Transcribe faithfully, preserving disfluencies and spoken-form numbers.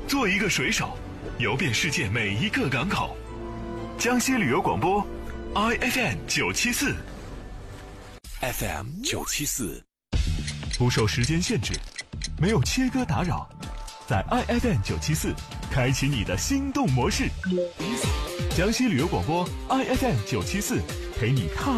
做一个水手，游遍世界每一个港口。江西旅游广播 I F M 九七四 F M 九七四， 不受时间限制，没有切割打扰，在 I F M 九七四开启你的心动模式。江西旅游广播 I F M 九七四陪你踏